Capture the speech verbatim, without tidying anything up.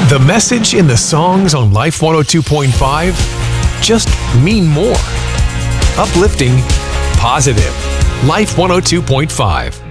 The message in the songs on Life one oh two point five just mean more. Uplifting, positive. Life one oh two point five.